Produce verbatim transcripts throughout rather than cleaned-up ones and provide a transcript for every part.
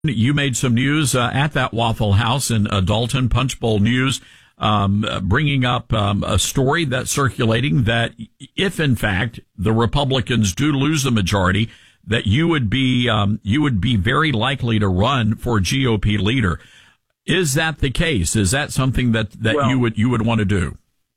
You made some news uh, at that Waffle House in uh, Dalton, Punch Bowl News, um, uh, bringing up um, a story that's circulating that if, in fact, the Republicans do lose the majority, that you would be um, you would be very likely to run for G O P leader. Is that the case? Is that something that, that well, you would you would want to do?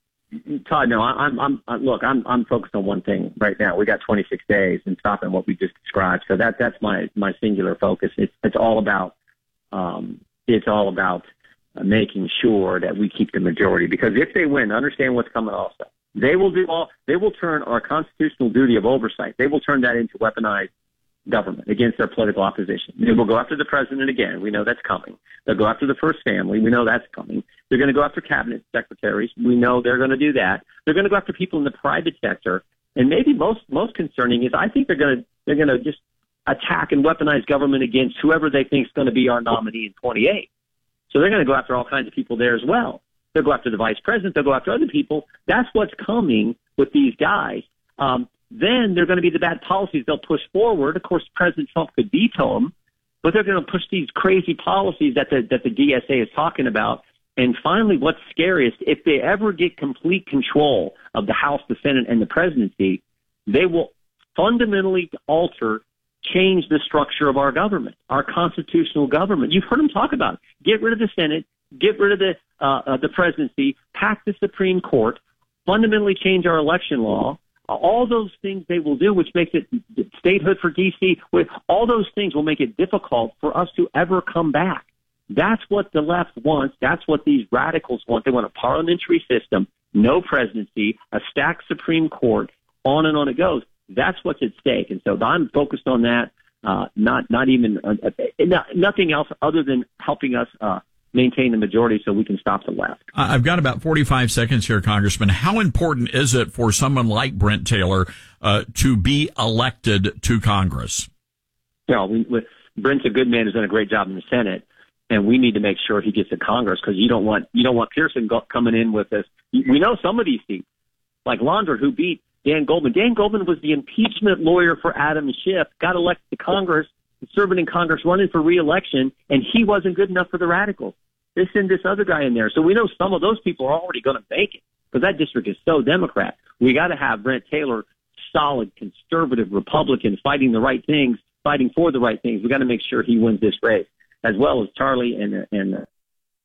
Todd, no, I'm, I'm, I'm, look, I'm, I'm focused on one thing right now. We got twenty-six days and stopping what we just described. So that, that's my, my singular focus. It's, it's all about, um, it's all about uh, making sure that we keep the majority, because if they win, understand what's coming also. They will do all, they will turn our constitutional duty of oversight. They will turn that into weaponized government against their political opposition. They will go after the president again. We know that's coming. They'll go after the first family. We know that's coming. They're going to go after cabinet secretaries. We know they're going to do that. They're going to go after people in the private sector. And maybe most, most concerning is I think they're going to, they're going to just attack and weaponize government against whoever they think is going to be our nominee in twenty-eight. So they're going to go after all kinds of people there as well. They'll go after the vice president. They'll go after other people. That's what's coming with these guys. Um, Then they're going to be the bad policies they'll push forward. Of course, President Trump could veto them, but they're going to push these crazy policies that the, that the D S A is talking about. And finally, what's scariest, if they ever get complete control of the House, the Senate, and the presidency, they will fundamentally alter, change the structure of our government, our constitutional government. You've heard them talk about it. Get rid of the Senate, get rid of the, uh, uh, the presidency, pack the Supreme Court, fundamentally change our election law. All those things they will do, which makes it statehood for D C, with all those things will make it difficult for us to ever come back. That's what the left wants. That's what these radicals want. They want a parliamentary system, no presidency, a stacked Supreme Court, on and on it goes. That's what's at stake. And so I'm focused on that, uh, not, not even, uh, not, nothing else other than helping us, uh, maintain the majority so we can stop the left. I've got about forty-five seconds here, Congressman. How important is it for someone like Brent Taylor uh, to be elected to Congress? You know, we, we, Brent's a good man who's done a great job in the Senate, and we need to make sure he gets to Congress, because you don't want you don't want Pearson go, coming in with this. We know some of these seats, like Laundrie, who beat Dan Goldman. Dan Goldman was the impeachment lawyer for Adam Schiff, got elected to Congress, serving in Congress, running for re-election, and he wasn't good enough for the radicals. They send this other guy in there. So we know some of those people are already going to make it, because that district is so Democrat. We got to have Brent Taylor, solid, conservative Republican, fighting the right things, fighting for the right things. We got to make sure he wins this race, as well as Charlie and, and, uh,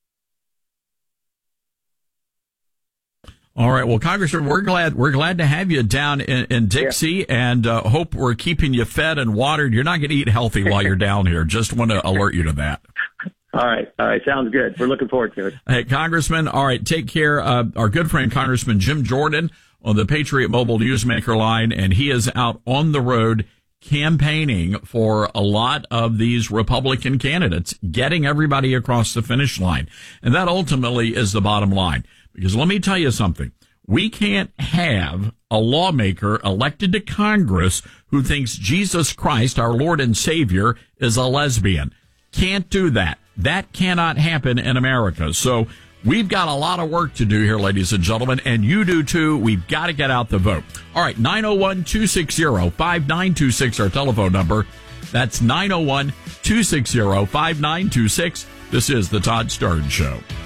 all right. Well, Congressman, we're glad we're glad to have you down in, in Dixie, yeah. and uh, hope we're keeping you fed and watered. You're not going to eat healthy while you're down here. Just want to alert you to that. All right. All right. Sounds good. We're looking forward to it. Hey, Congressman. All right. Take care. Uh, our good friend, Congressman Jim Jordan, on the Patriot Mobile Newsmaker line, and he is out on the road campaigning for a lot of these Republican candidates, getting everybody across the finish line. And that ultimately is the bottom line. Because let me tell you something. We can't have a lawmaker elected to Congress who thinks Jesus Christ, our Lord and Savior, is a lesbian. Can't do that. That cannot happen in America. So we've got a lot of work to do here, ladies and gentlemen, and you do too. We've got to get out the vote. All right, nine oh one, two six zero, five nine two six, our telephone number. That's nine oh one, two six zero, five nine two six. This is the Todd Stern Show.